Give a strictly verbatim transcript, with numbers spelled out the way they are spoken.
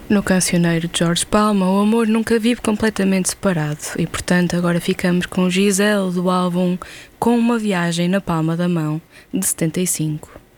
No cancioneiro de Jorge Palma, o amor nunca vive completamente separado e, portanto, agora ficamos com Gisele do álbum Com uma Viagem na Palma da Mão, de setenta e cinco.